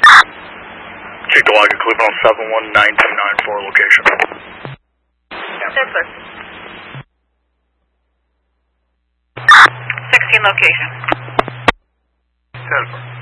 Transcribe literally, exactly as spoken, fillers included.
Chief Delaga, Cleveland seven one nine two nine four location. Yes, sir. sixteen location. ten four.